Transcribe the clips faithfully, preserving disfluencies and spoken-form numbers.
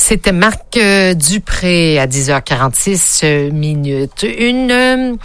C'était Marc euh, Dupré à dix heures quarante-six minutes. Une euh,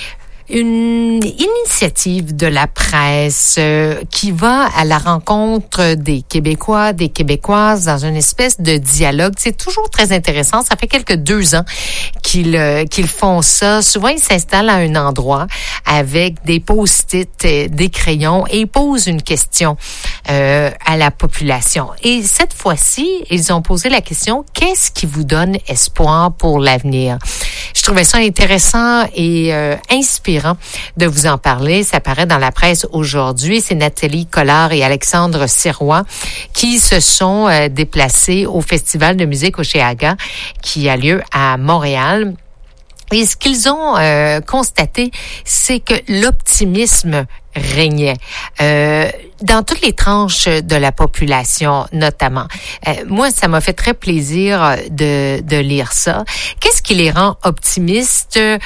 une initiative de la presse euh, qui va à la rencontre des Québécois, des Québécoises dans une espèce de dialogue. C'est toujours très intéressant. Ça fait quelques deux ans qu'ils euh, qu'ils font ça. Souvent, ils s'installent à un endroit avec des post-it, euh, des crayons et ils posent une question euh, à la population. Et cette fois-ci, ils ont posé la question « Qu'est-ce qui vous donne espoir pour l'avenir ?» Je trouvais ça intéressant et euh, inspirant de vous en parler. Ça paraît dans la presse aujourd'hui. C'est Nathalie Collard et Alexandre Sirois qui se sont euh, déplacés au Festival de musique Oshéaga qui a lieu à Montréal. Et ce qu'ils ont euh, constaté, c'est que l'optimisme régnait euh, dans toutes les tranches de la population, notamment. Euh, moi, ça m'a fait très plaisir de, de lire ça. Qu'est-ce qui les rend optimistes? Euh,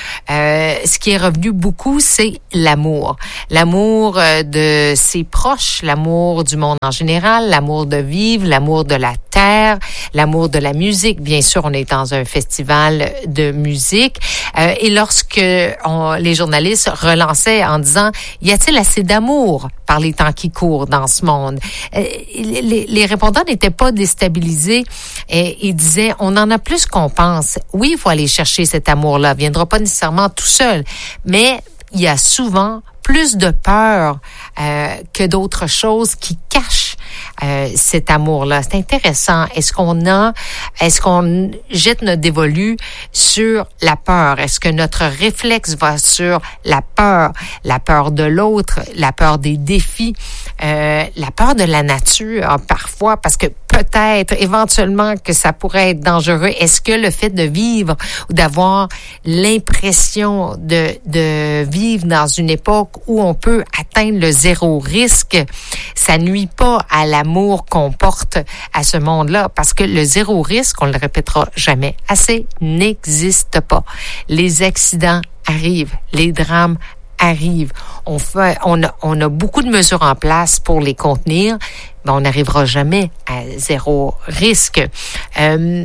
ce qui est revenu beaucoup, c'est l'amour. L'amour de ses proches, l'amour du monde en général, l'amour de vivre, l'amour de la terre, l'amour de la musique. Bien sûr, on est dans un festival de musique. Euh, et lorsque on, les journalistes relançaient en disant « Y a-t-il assez d'amour par les temps qui courent dans ce monde? » euh, les, les répondants n'étaient pas déstabilisés et ils disaient « On en a plus qu'on pense. Oui, il faut aller chercher cet amour-là. Il ne viendra pas nécessairement tout seul. Mais il y a souvent plus de peur euh, que d'autres choses qui cachent Euh, cet amour-là. C'est intéressant. Est-ce qu'on a, est-ce qu'on jette notre dévolu sur la peur? Est-ce que notre réflexe va sur la peur, la peur de l'autre, la peur des défis, euh, la peur de la nature, parfois, parce que peut-être, éventuellement, que ça pourrait être dangereux. Est-ce que le fait de vivre ou d'avoir l'impression de, de vivre dans une époque où on peut atteindre le zéro risque, ça nuit pas à l'amour qu'on porte à ce monde-là? Parce que le zéro risque, on le répétera jamais assez, n'existe pas. Les accidents arrivent, les drames arrivent. On fait, on a, on a beaucoup de mesures en place pour les contenir, mais on n'arrivera jamais à zéro risque. Euh,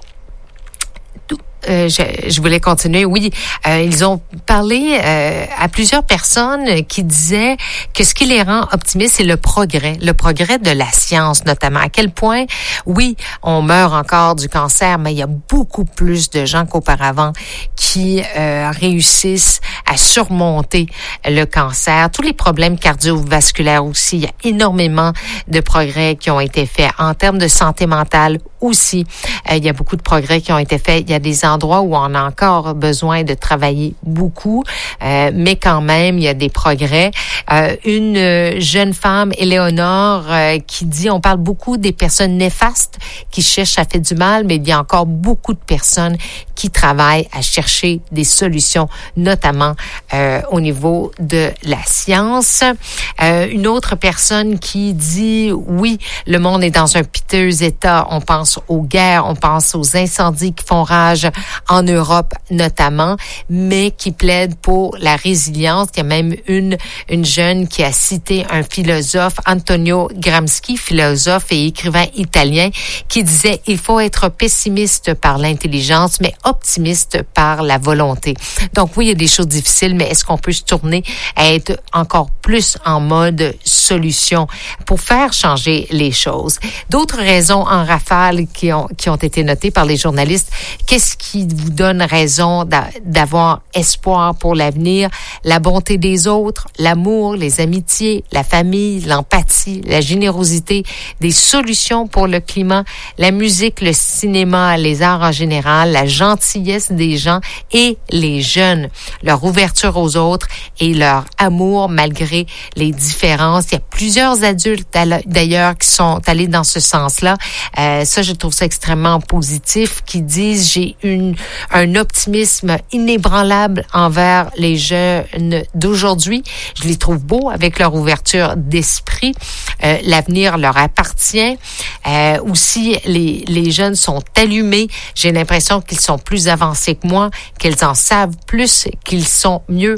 Euh, je, je voulais continuer. Oui, euh, ils ont parlé euh, à plusieurs personnes qui disaient que ce qui les rend optimistes, c'est le progrès, le progrès de la science notamment. À quel point, oui, on meurt encore du cancer, mais il y a beaucoup plus de gens qu'auparavant qui euh, réussissent à surmonter le cancer. Tous les problèmes cardiovasculaires aussi, il y a énormément de progrès qui ont été faits. En termes de santé mentale aussi, euh, il y a beaucoup de progrès qui ont été faits. Il y a des endroits où on a encore besoin de travailler beaucoup, euh, mais quand même, il y a des progrès. Euh, une jeune femme, Éléonore, euh, qui dit, on parle beaucoup des personnes néfastes qui cherchent à faire du mal, mais il y a encore beaucoup de personnes qui travaillent à chercher des solutions, notamment euh, au niveau de la science. Euh, une autre personne qui dit, oui, le monde est dans un piteux état. On pense aux guerres, on pense aux incendies qui font rage en Europe notamment, mais qui plaide pour la résilience. Il y a même une une jeune qui a cité un philosophe, Antonio Gramsci, philosophe et écrivain italien, qui disait « Il faut être pessimiste par l'intelligence, mais optimiste par la volonté. » Donc oui, il y a des choses difficiles, mais est-ce qu'on peut se tourner à être encore plus en mode solution pour faire changer les choses? D'autres raisons en rafale qui ont qui ont été notées par les journalistes. Qu'est-ce qui vous donne raison d'a, d'avoir espoir pour l'avenir? La bonté des autres, l'amour, les amitiés, la famille, l'empathie, la générosité, des solutions pour le climat, la musique, le cinéma, les arts en général, la gentillesse des gens et les jeunes, leur ouverture aux autres et leur amour malgré les différences. Il y a plusieurs adultes d'ailleurs qui sont allés dans ce sens-là. Euh, ça, je trouve ça extrêmement positif, qui disent j'ai une un optimisme inébranlable envers les jeunes d'aujourd'hui. Je les trouve beaux avec leur ouverture d'esprit. Euh, l'avenir leur appartient. Euh, aussi, les les jeunes sont allumés. J'ai l'impression qu'ils sont plus avancés que moi, qu'ils en savent plus, qu'ils sont mieux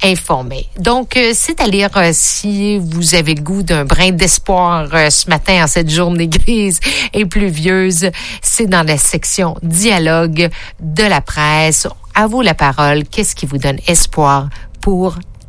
informés. Donc, euh, c'est à lire euh, si vous avez le goût d'un brin d'espoir euh, ce matin en cette journée grise et pluvieuse. C'est dans la section dialogue de la presse. À vous la parole. Qu'est-ce qui vous donne espoir pour